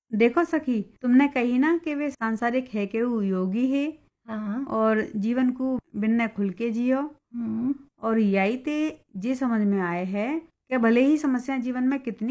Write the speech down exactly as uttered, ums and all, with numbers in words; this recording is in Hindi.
देखो सखी, तुमने कही ना कि वे सांसारिक है के वो योगी है हाँ। और जीवन को बिन्ने खुल के जियो। हम्म। और यही ते जे समझ में आए है कि भले ही समस्या जीवन में कितनी